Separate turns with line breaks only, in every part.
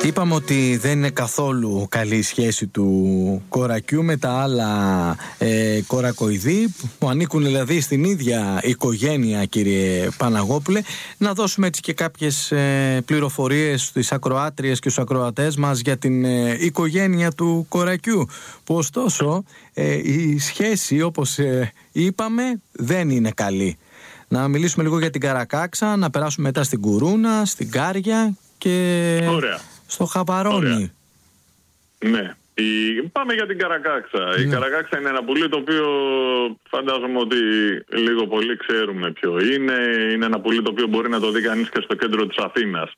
Είπαμε ότι δεν είναι καθόλου καλή η σχέση του κορακιού με τα άλλα κορακοειδή που ανήκουν δηλαδή στην ίδια οικογένεια, κύριε Παναγόπουλε. Να δώσουμε έτσι και κάποιες πληροφορίες στις ακροάτριες και στους ακροατές μας για την οικογένεια του κορακιού, που ωστόσο η σχέση, όπως είπαμε, δεν είναι καλή. Να μιλήσουμε λίγο για την Καρακάξα, να περάσουμε μετά στην Κουρούνα, στην Κάρια και στο Χαβαρόνι.
Ναι. Πάμε για την Καρακάξα. Η Καρακάξα είναι ένα πουλί το οποίο φαντάζομαι ότι λίγο πολύ ξέρουμε ποιο είναι. Είναι ένα πουλί το οποίο μπορεί να το δει κανείς και στο κέντρο της Αθήνας.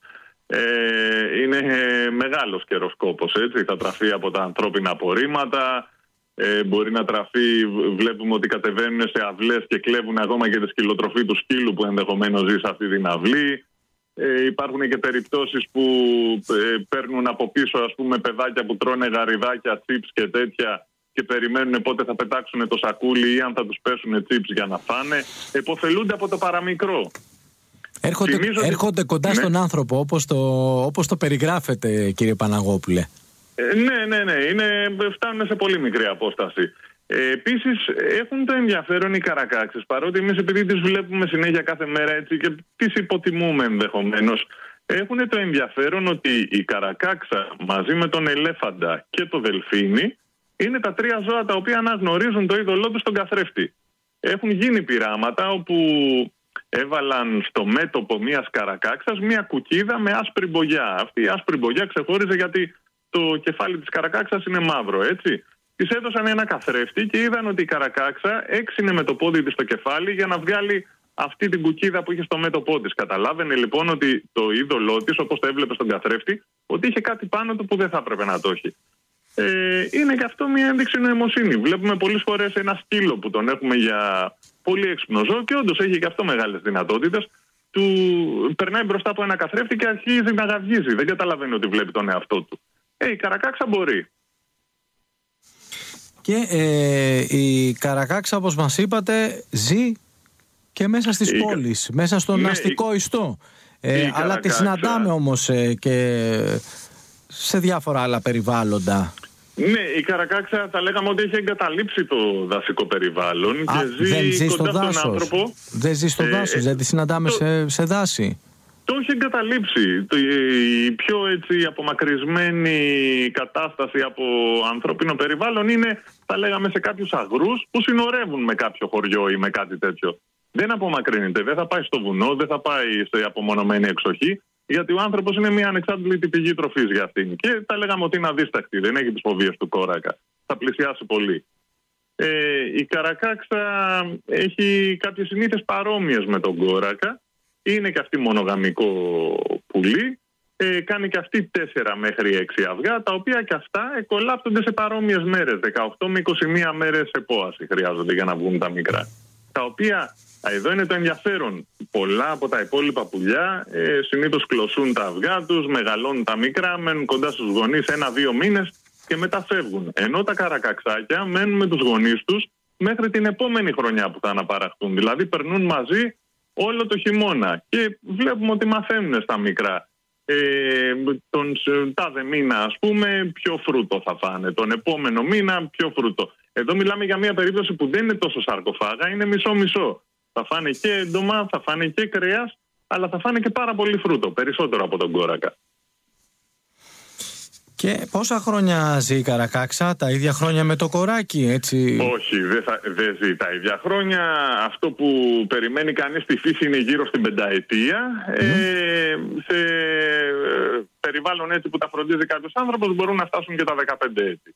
Είναι μεγάλος καιροσκόπος, έτσι. Θα τραφεί από τα ανθρώπινα απορρίμματα. Μπορεί να τραφεί, βλέπουμε ότι κατεβαίνουν σε αυλές και κλέβουν ακόμα και τη σκυλοτροφή του σκύλου που ενδεχομένως ζει σε αυτή την αυλή. Υπάρχουν και περιπτώσεις που παίρνουν από πίσω, ας πούμε, παιδάκια που τρώνε γαριδάκια, τσίπς και τέτοια και περιμένουν πότε θα πετάξουν το σακούλι ή αν θα τους πέσουν τσίπς για να φάνε. Εποφελούνται από το παραμικρό.
Έρχονται κοντά στον άνθρωπο, όπως το περιγράφετε, κύριε Παναγόπουλε.
Ναι. Φτάνουν σε πολύ μικρή απόσταση. Επίσης έχουν το ενδιαφέρον οι Καρακάξες, παρότι εμείς επειδή τις βλέπουμε συνέχεια κάθε μέρα έτσι και τις υποτιμούμε ενδεχομένως, έχουν το ενδιαφέρον ότι η Καρακάξα μαζί με τον ελέφαντα και το δελφίνι είναι τα τρία ζώα τα οποία αναγνωρίζουν το είδωλό τους στον καθρέφτη. Έχουν γίνει πειράματα όπου έβαλαν στο μέτωπο μιας Καρακάξας μια κουκίδα με άσπρη μπογιά. Αυτή η άσπρη μπογιά ξεχώριζε γιατί το κεφάλι της Καρακάξας είναι μαύρο, έτσι. Της έδωσαν ένα καθρέφτη και είδαν ότι η Καρακάξα έξινε με το πόδι της το κεφάλι για να βγάλει αυτή την κουκίδα που είχε στο μέτωπό της. Καταλάβαινε λοιπόν ότι το είδωλό της, όπως το έβλεπε στον καθρέφτη, ότι είχε κάτι πάνω του που δεν θα έπρεπε να το έχει. Είναι και αυτό μια ένδειξη νοημοσύνη. Βλέπουμε πολλές φορές ένα σκύλο που τον έχουμε για πολύ έξυπνο ζώο και όντως έχει και αυτό μεγάλες δυνατότητες. Του περνάει μπροστά από ένα καθρέφτη και αρχίζει να γαυγίζει. Δεν καταλαβαίνει ότι βλέπει τον εαυτό του. Η Καρακάξα μπορεί.
Και η Καρακάξα, όπως μας είπατε, ζει και μέσα στις πόλεις, μέσα στον αστικό ιστό. Αλλά τη συναντάμε όμως και σε διάφορα άλλα περιβάλλοντα.
Ναι, η Καρακάξα θα λέγαμε ότι έχει εγκαταλείψει το δασικό περιβάλλον και ζει κοντά στον άνθρωπο.
Δεν ζει στο δάσος, δεν τη συναντάμε σε δάση.
Το έχει εγκαταλείψει. Η πιο έτσι απομακρυσμένη κατάσταση από ανθρώπινο περιβάλλον είναι, θα λέγαμε, σε κάποιους αγρούς που συνορεύουν με κάποιο χωριό ή με κάτι τέτοιο. Δεν απομακρύνεται, δεν θα πάει στο βουνό, δεν θα πάει σε απομονωμένη εξοχή, γιατί ο άνθρωπος είναι μια ανεξάρτητη πηγή τροφής για αυτήν. Και θα λέγαμε ότι είναι αδίστακτη, δεν έχει τις φοβίες του κόρακα. Θα πλησιάσει πολύ. Η Καρακάξα έχει κάποιες συνήθειες παρόμοιες με τον κόρακα. Είναι και αυτή μονογαμικό πουλί. Κάνει και αυτή 4 μέχρι 6 αυγά, τα οποία και αυτά εκολάπτονται σε παρόμοιες μέρες. 18 με 21 μέρες επόαση χρειάζονται για να βγουν τα μικρά. Τα οποία, εδώ είναι το ενδιαφέρον, πολλά από τα υπόλοιπα πουλιά συνήθως κλωσούν τα αυγά τους, μεγαλώνουν τα μικρά, μένουν κοντά στους γονείς 1-2 μήνες και μετά φεύγουν. Ενώ τα καρακαξάκια μένουν με τους γονείς τους μέχρι την επόμενη χρονιά που θα αναπαραχθούν. Δηλαδή περνούν μαζί όλο το χειμώνα και βλέπουμε ότι μαθαίνουν στα μικρά. Τον τάδε μήνα, ας πούμε, ποιο φρούτο θα φάνε. Τον επόμενο μήνα ποιο φρούτο. Εδώ μιλάμε για μια περίπτωση που δεν είναι τόσο σαρκοφάγα, είναι μισό-μισό. Θα φάνε και έντομα, θα φάνε και κρέας, αλλά θα φάνε και πάρα πολύ φρούτο, περισσότερο από τον κόρακα.
Και πόσα χρόνια ζει η Καρακάξα, τα ίδια χρόνια με το κοράκι, έτσι?
Όχι, δεν ζει τα ίδια χρόνια. Αυτό που περιμένει κανείς στη φύση είναι γύρω στην 5 ετία. Σε περιβάλλον έτσι που τα φροντίζει κάποιος άνθρωπος μπορούν να φτάσουν και τα 15 έτη.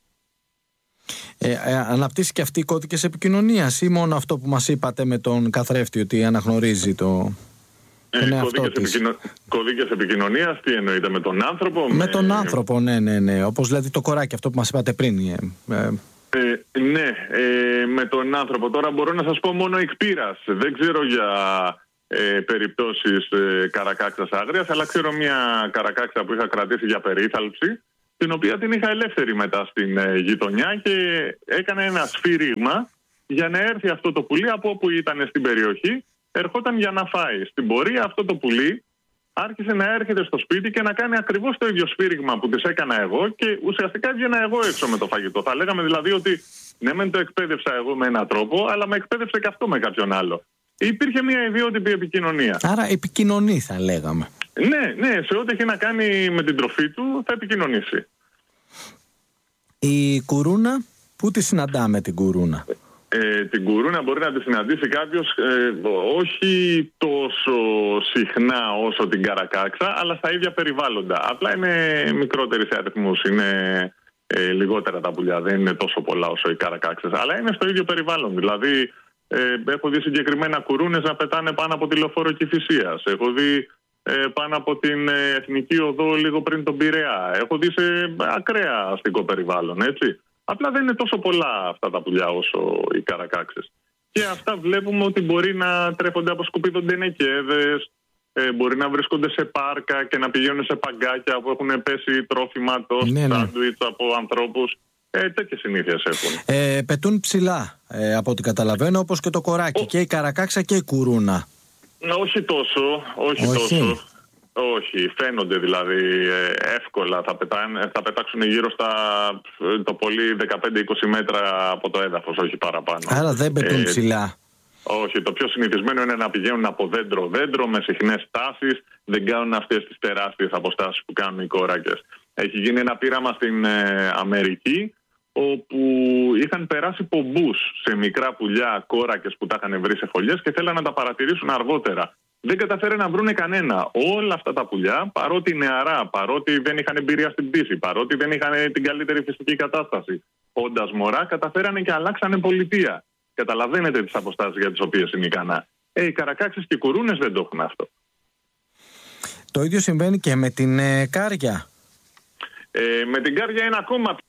Αναπτύσσει και αυτή οι κώδικες επικοινωνίας ή μόνο αυτό που μας είπατε με τον καθρέφτη, ότι αναγνωρίζει τον εαυτό της?
Κώδικες επικοινωνίας, τι εννοείται, με τον άνθρωπο?
Με τον άνθρωπο, ναι. Όπως δηλαδή το κοράκι, αυτό που μας είπατε πριν.
Ναι, με τον άνθρωπο. Τώρα μπορώ να σας πω μόνο εκ πείρας. Δεν ξέρω για περιπτώσεις Καρακάξας άγριας, αλλά ξέρω μια Καρακάξα που είχα κρατήσει για περίθαλψη, την οποία την είχα ελεύθερη μετά στην γειτονιά και έκανε ένα σφύριγμα για να έρθει αυτό το πουλί από όπου ήταν στην περιοχή. Ερχόταν για να φάει. Στην πορεία αυτό το πουλί άρχισε να έρχεται στο σπίτι και να κάνει ακριβώς το ίδιο σφύριγμα που της έκανα εγώ και ουσιαστικά έβγαινα εγώ έξω με το φαγητό. Θα λέγαμε δηλαδή ότι ναι, μεν το εκπαίδευσα εγώ με έναν τρόπο, αλλά με εκπαίδευσε και αυτό με κάποιον άλλο. Υπήρχε μια ιδιότυπη επικοινωνία.
Άρα επικοινωνεί, θα λέγαμε.
Ναι, σε ό,τι έχει να κάνει με την τροφή του θα επικοινωνήσει.
Η κουρούνα, πού τη συναντάμε την κουρούνα?
Την κουρούνα μπορεί να τη συναντήσει κάποιος όχι τόσο συχνά όσο την καρακάξα, αλλά στα ίδια περιβάλλοντα. Απλά είναι μικρότερη σε αριθμούς, είναι λιγότερα τα πουλιά, δεν είναι τόσο πολλά όσο οι καρακάξες, αλλά είναι στο ίδιο περιβάλλον. Δηλαδή έχω δει συγκεκριμένα κουρούνες να πετάνε πάνω από τη λεωφόρο Κηφισίας. Έχω δει πάνω από την Εθνική Οδό λίγο πριν τον Πειραιά. Έχω δει σε ακραία αστικό περιβάλλον, έτσι. Απλά δεν είναι τόσο πολλά αυτά τα πουλιά όσο οι καρακάξες. Και αυτά βλέπουμε ότι μπορεί να τρέφονται από σκουπιδοντενεκέδες, μπορεί να βρίσκονται σε πάρκα και να πηγαίνουν σε παγκάκια που έχουν πέσει τρόφιμα, σάντουιτς από ανθρώπους. Τέτοιες συνήθειες έχουν.
Πετούν ψηλά, από ό,τι καταλαβαίνω, όπως και το κοράκι. Και η καρακάξα και η κουρούνα.
Όχι τόσο. Όχι, φαίνονται δηλαδή εύκολα. Θα πετάξουν γύρω στα το πολύ 15-20 μέτρα από το έδαφος, όχι παραπάνω.
Άρα δεν πετούν ψηλά.
Όχι, το πιο συνηθισμένο είναι να πηγαίνουν από δέντρο-δέντρο με συχνές τάσεις. Δεν κάνουν αυτές τις τεράστιες αποστάσεις που κάνουν οι κόρακες. Έχει γίνει ένα πείραμα στην Αμερική, όπου είχαν περάσει πομπούς σε μικρά πουλιά κόρακες που τα είχαν βρει σε φωλιές και θέλαν να τα παρατηρήσουν αργότερα. Δεν καταφέραν να βρούνε κανένα. Όλα αυτά τα πουλιά, παρότι νεαρά, παρότι δεν είχαν εμπειρία στην πτήση, παρότι δεν είχαν την καλύτερη φυσική κατάσταση, όντας μωρά, καταφέρανε και αλλάξανε πολιτεία. Καταλαβαίνετε τις αποστάσεις για τις οποίες είναι ικανά. Οι καρακάξες και οι κουρούνες δεν το έχουν αυτό.
Το ίδιο συμβαίνει και με την κάρια.
Με την κάρια είναι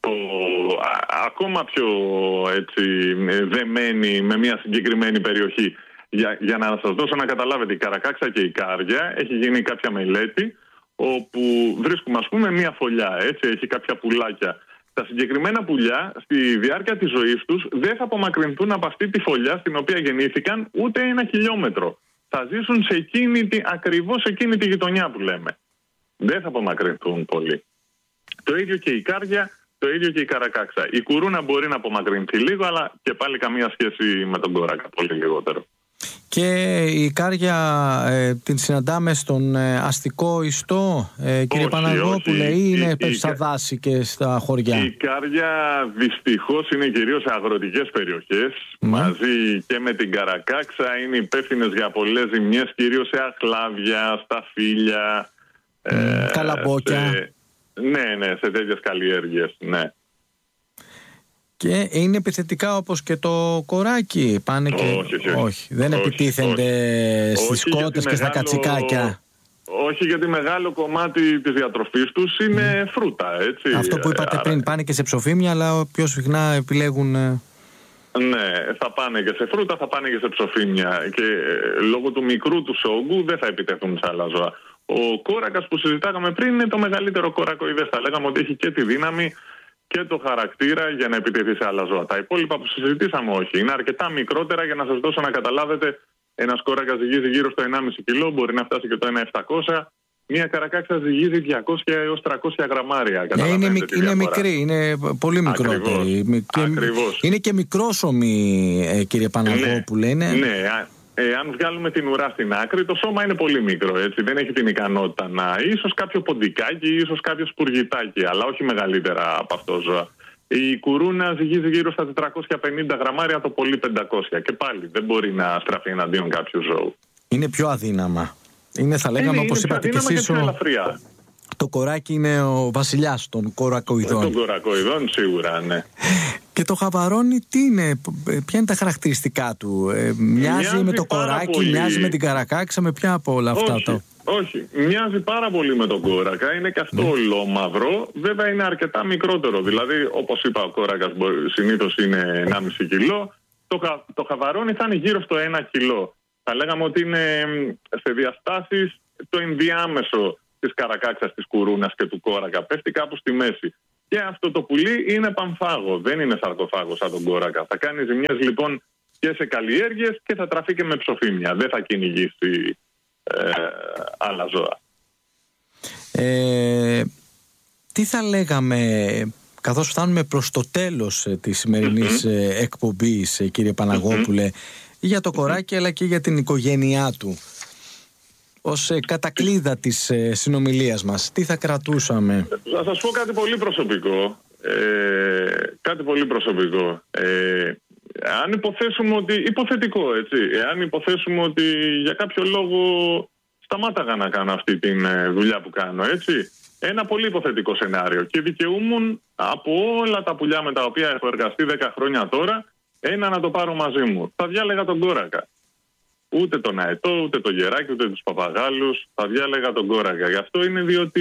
ακόμα πιο έτσι, δεμένη με μια συγκεκριμένη περιοχή. Για να σας δώσω να καταλάβετε, η καρακάξα και η κάρια έχει γίνει κάποια μελέτη όπου βρίσκουμε ας πούμε μια φωλιά, έτσι, έχει κάποια πουλάκια. Τα συγκεκριμένα πουλιά στη διάρκεια της ζωής τους δεν θα απομακρυνθούν από αυτή τη φωλιά στην οποία γεννήθηκαν ούτε 1 χιλιόμετρο. Θα ζήσουν ακριβώς σε εκείνη τη γειτονιά που λέμε. Δεν θα απομακρυνθούν πολύ. Το ίδιο και η κάρια, το ίδιο και η καρακάξα. Η κουρούνα μπορεί να απομακρυνθεί λίγο, αλλά και πάλι καμία σχέση με τον κόρακα, πολύ λιγότερο.
Και η κάρια την συναντάμε στον αστικό ιστό, κύριε Παναγόπουλε, ή είναι στα δάση και στα χωριά?
Η κάρια δυστυχώς είναι κυρίως σε αγροτικές περιοχές. Μαζί και με την καρακάξα είναι υπεύθυνες για πολλές ζημιές, κυρίως σε αχλάδια, στα φύλλα,
καλαμπόκια.
Ναι, σε τέτοιες καλλιέργειες, ναι.
Και είναι επιθετικά όπως και το κοράκι? Πάνε και... Όχι. Δεν επιτίθενται στις κότες και στα κατσικάκια?
Όχι, γιατί μεγάλο κομμάτι της διατροφής τους είναι φρούτα, έτσι.
Αυτό που είπατε πριν, πάνε και σε ψοφίμια, αλλά πιο συχνά επιλέγουν...
Ναι, θα πάνε και σε φρούτα, θα πάνε και σε ψοφίμια. Και λόγω του μικρού του όγκου δεν θα επιτεθούν σε άλλα ζώα. Ο κόρακας που συζητάγαμε πριν είναι το μεγαλύτερο κορακοειδές. Θα λέγαμε ότι έχει και τη δύναμη και το χαρακτήρα για να επιτεθεί σε άλλα ζώα. Τα υπόλοιπα που συζητήσαμε όχι. Είναι αρκετά μικρότερα. Για να σας δώσω να καταλάβετε, ένας κόρακας ζυγίζει γύρω στο 1,5 κιλό, μπορεί να φτάσει και το 1.700. Μία καρακάξα ζυγίζει 200 έως 300 γραμμάρια.
Είναι μικρή, είναι πολύ μικρότερη.
Ακριβώς.
Είναι και μικρόσωμη, κύριε Παναγόπουλε.
Ναι. Αν βγάλουμε την ουρά στην άκρη, το σώμα είναι πολύ μικρό, έτσι. Δεν έχει την ικανότητα να... Ίσως κάποιο ποντικάκι, ίσως κάποιο σπουργητάκι, αλλά όχι μεγαλύτερα από αυτό ζώα. Η κουρούνα ζυγίζει γύρω στα 450 γραμμάρια, το πολύ 500. Και πάλι δεν μπορεί να στραφεί εναντίον κάποιου ζώου. Είναι
πιο αδύναμα. Είναι, θα λέγαμε, όπως είπατε και εσείς, το κοράκι είναι ο βασιλιάς των κορακοειδών.
Των κορακοειδών, σίγουρα, ναι.
Και το χαβαρόνι τι είναι, ποια είναι τα χαρακτηριστικά του? Μοιάζει με το κοράκι, πολύ. Μοιάζει με την καρακάξα, με ποια από όλα αυτά?
Όχι, μοιάζει πάρα πολύ με τον κόρακα. Είναι και αυτό ολόμαυρο. Βέβαια είναι αρκετά μικρότερο. Δηλαδή, όπως είπα, ο κόρακας συνήθως είναι 1,5 κιλό. Το χαβαρόνι θα είναι γύρω στο 1 κιλό. Θα λέγαμε ότι είναι σε διαστάσεις το ενδιάμεσο της καρακάξας, της κουρούνας και του κόρακα. Πέφτει κάπου στη μέση. Και αυτό το πουλί είναι πανφάγο, δεν είναι σαρκοφάγο σαν τον κόρακα. Θα κάνει ζημιές λοιπόν και σε καλλιέργειες και θα τραφεί και με ψοφίμια. Δεν θα κυνηγήσει άλλα ζώα.
Τι θα λέγαμε, καθώς φτάνουμε προς το τέλος της σημερινής εκπομπής, κύριε Παναγόπουλε, για το κοράκι αλλά και για την οικογένειά του, ως κατακλείδα της συνομιλίας μας, τι θα κρατούσαμε?
Θα σας πω κάτι πολύ προσωπικό. Αν υποθέσουμε ότι, υποθετικό έτσι, εάν υποθέσουμε ότι για κάποιο λόγο σταμάταγα να κάνω αυτή τη δουλειά που κάνω, έτσι, ένα πολύ υποθετικό σενάριο, και δικαιούμουν από όλα τα πουλιά με τα οποία έχω εργαστεί 10 χρόνια τώρα, ένα να το πάρω μαζί μου. Θα διάλεγα τον Κόρακα. Ούτε τον Αετό, ούτε τον Γεράκη, ούτε τους Παπαγάλους. Θα διάλεγα τον Κόρακα. Γι' αυτό είναι διότι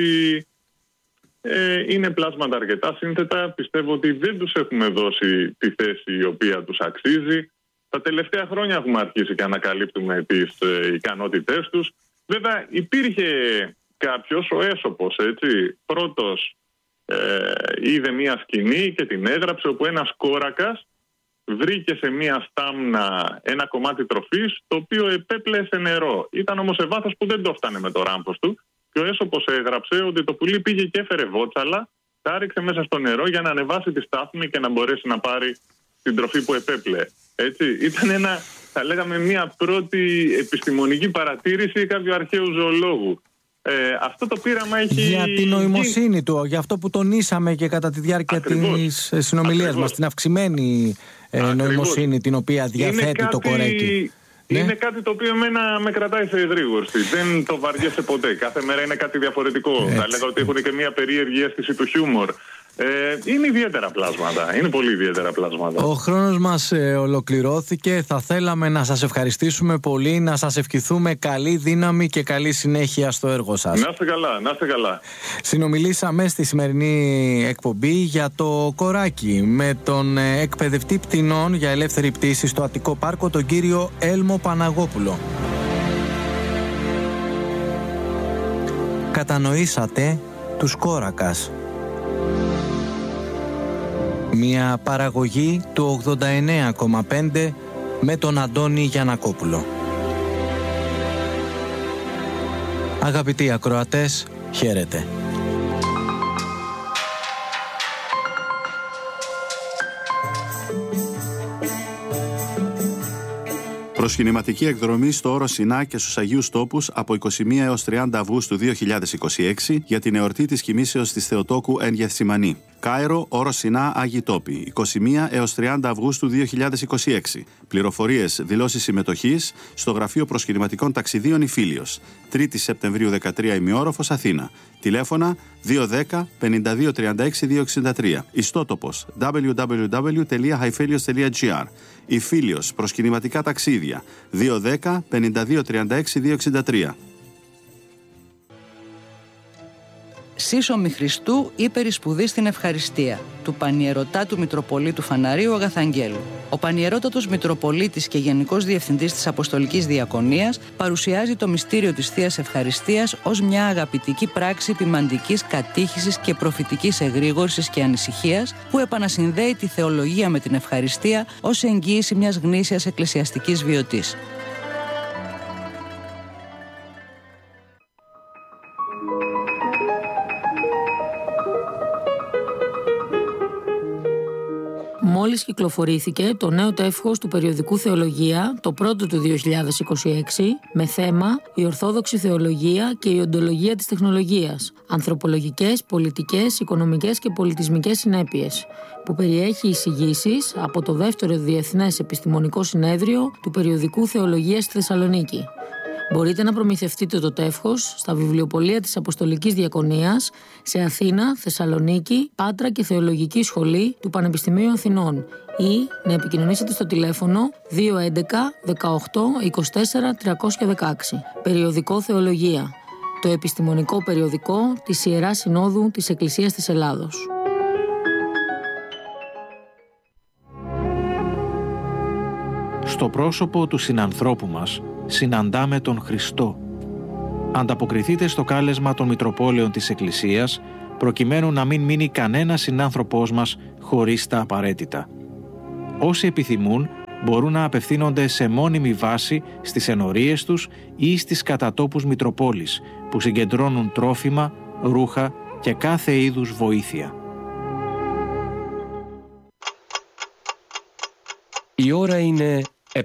είναι πλάσματα αρκετά σύνθετα. Πιστεύω ότι δεν τους έχουμε δώσει τη θέση η οποία τους αξίζει. Τα τελευταία χρόνια έχουμε αρχίσει και ανακαλύπτουμε τις ικανότητές τους. Βέβαια υπήρχε κάποιος, ο Έσωπος, έτσι, πρώτος είδε μια σκηνή και την έγραψε, όπου ένας κόρακας βρήκε σε μια στάμνα ένα κομμάτι τροφής, το οποίο επέπλεε σε νερό. Ήταν όμως σε βάθος που δεν το φτάνε με το ράμπος του, και ο Έσωπος έγραψε ότι το πουλί πήγε και έφερε βότσαλα, τα ρίξε μέσα στο νερό για να ανεβάσει τη στάθμη και να μπορέσει να πάρει την τροφή που επέπλεε. Έτσι, ήταν θα λέγαμε, μια πρώτη επιστημονική παρατήρηση κάποιου αρχαίου ζωολόγου. Αυτό το πείραμα έχει...
Για την νοημοσύνη του, για αυτό που τονίσαμε και κατά τη διάρκεια της συνομιλίας μας, την αυξημένη νοημοσύνη την οποία διαθέτει το κορέκι.
Είναι κάτι το οποίο εμένα με κρατάει σε εγρήγορση. Δεν το βαριέσαι ποτέ. Κάθε μέρα είναι κάτι διαφορετικό. Θα λέγα ότι έχουν και μια περίεργη αίσθηση του χιούμορ. Είναι ιδιαίτερα πλάσματα. Είναι πολύ ιδιαίτερα πλάσματα. Ο
χρόνος μας ολοκληρώθηκε. Θα θέλαμε να σας ευχαριστήσουμε πολύ, να σας ευχηθούμε καλή δύναμη και καλή συνέχεια στο έργο σας.
Να είστε καλά, να είστε καλά.
Συνομιλήσαμε στη σημερινή εκπομπή για το κοράκι με τον εκπαιδευτή πτηνών για ελεύθερη πτήση στο Αττικό Πάρκο, τον κύριο Έλμο Παναγόπουλο. Κατανοήσατε τους κόρακας. Μια παραγωγή του 89,5 με τον Αντώνη Γιαννακόπουλο. Αγαπητοί ακροατές, χαίρετε.
Προσκυνηματική εκδρομή στο Όρο Σινά και στους Αγίους Τόπους από 21 έως 30 Αυγούστου 2026 για την εορτή της κοιμήσεως της Θεοτόκου εν Γεθσιμανή. Κάιρο, Όρο Σινά, Άγιοι Τόποι, 21 έως 30 Αυγούστου 2026. Πληροφορίες, δηλώσεις συμμετοχής στο Γραφείο Προσκυνηματικών Ταξιδίων Ιφίλιος. 3η Σεπτεμβρίου 13 ημιόροφος, Αθήνα. Τηλέφωνα 210 52 36 263. Ιστότοπος www.haifelios.gr. Ιφίλιος, προσκυνηματικά ταξίδια 210 52 36 263.
Σύσσωμη Χριστού ύπερη σπουδή στην ευχαριστία του Πανιερωτά του Μητροπολίτου Φαναρίου Αγαθαγγέλου. Ο Πανιερότατος Μητροπολίτης και Γενικός Διευθυντής της Αποστολικής Διακονίας παρουσιάζει το μυστήριο της Θείας Ευχαριστίας ως μια αγαπητική πράξη ποιμαντικής κατήχησης και προφητικής εγρήγορσης και ανησυχίας που επανασυνδέει τη θεολογία με την ευχαριστία ως εγγύηση μιας γνήσιας εκκλησιαστικής βιωτής.
Μόλις κυκλοφορήθηκε το νέο τεύχος του περιοδικού Θεολογία, το πρώτο του 2026, με θέμα «Η Ορθόδοξη Θεολογία και η Οντολογία της Τεχνολογίας. Ανθρωπολογικές, πολιτικές, οικονομικές και πολιτισμικές συνέπειες», που περιέχει εισηγήσεις από το δεύτερο Διεθνές Επιστημονικό Συνέδριο του περιοδικού Θεολογία στη Θεσσαλονίκη. Μπορείτε να προμηθευτείτε το τεύχος στα βιβλιοπωλεία της Αποστολικής Διακονίας σε Αθήνα, Θεσσαλονίκη, Πάτρα και Θεολογική Σχολή του Πανεπιστημίου Αθηνών ή να επικοινωνήσετε στο τηλέφωνο 211 18 24 316. Περιοδικό Θεολογία, το επιστημονικό περιοδικό της Ιεράς Συνόδου της Εκκλησίας της Ελλάδος.
Στο πρόσωπο του συνανθρώπου μας συναντάμε τον Χριστό. Ανταποκριθείτε στο κάλεσμα των Μητροπόλεων της Εκκλησίας, προκειμένου να μην μείνει κανένας συνάνθρωπός μας χωρίς τα απαραίτητα. Όσοι επιθυμούν, μπορούν να απευθύνονται σε μόνιμη βάση στις ενορίες τους ή στις κατατόπους Μητροπόλεις, που συγκεντρώνουν τρόφιμα, ρούχα και κάθε είδους βοήθεια.
Η ώρα είναι